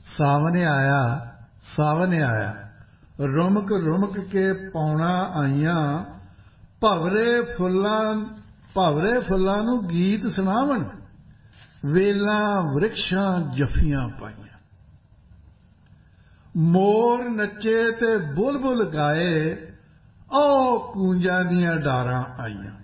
सावन आया रुमक रुमक के पौना आईयां भवरे फुल्लां नूं गीत सुणावण वेलां वृक्षां जफियां पाईयां मोर नचे ते बुलबुल गाए ओ कूंजां दियां डारां आईयां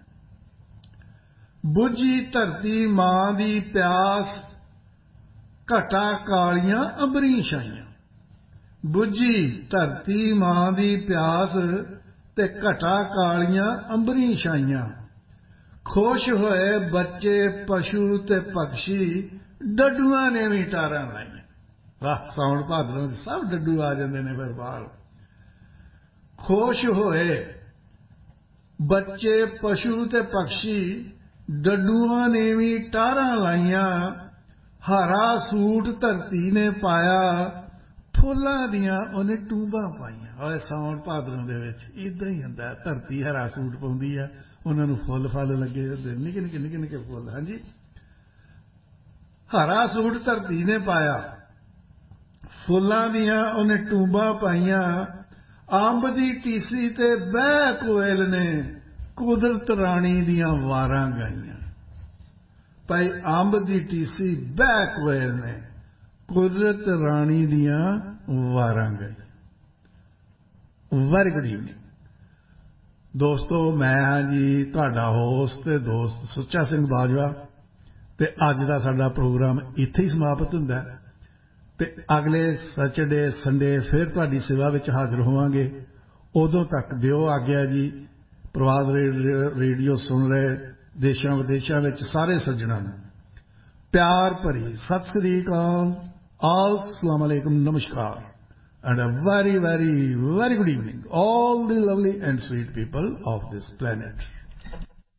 बुझी धरती मां दी प्यास घटा कालियां अंबरी छाईयां बुझी धरती मां दी प्यास ते घटा कालियां अंबरी छाईयां खुश होए बच्चे पशु ते पक्षी डड्डूआं ने भी टारां लाईयां वाह साउण भादरों सब डड्डू आ जांदे ने फिर बाहर खुश होए बच्चे पशु ते पक्षी डड्डूआं ने भी टारां लाईयां हरा सूट धरती ने पाया फुल्लां दियां उहने टूंबां पाईयां ओए साउण भादरों दे विच इदां ही हुंदा धरती हरा सूट पाउंदी है उन्हां नूं फुੱਲ फल लगे हुंदे निक्के निक्के निक्के निक्के फुੱਲ हाँ जी हरा सूट धरती ने पाया फुल्लां दियां उहने टूंबां पाईयां अंब दी टीसी ते बह कोयल ने कुदरत राणी दियां वारां गाईयां भाई अंब दी टीसी बह कोयल ने कुदरत राणी दियां वारां गाईयां वेरी गुड इवनिंग दोस्तों मैं हाँ जी तुहाडा होस्ट ते दोस्त सुच्चा सिंह बाजवा ते अज दा साडा प्रोग्राम इत्थे ही समाप्त हुंदा है ते अगले सैटरडे संडे फिर तुहाडी सेवा विच हाजिर होवांगे उदों तक दिओ आग्या जी प्रवाद रेडियो सुन रहे देशां विदेशां विच सारे सज्जणां नूं प्यार भरी सत श्री अकाल अस्सलाम वालेकुम नमस्कार and a very, very, very good evening, all the lovely and sweet people of this planet.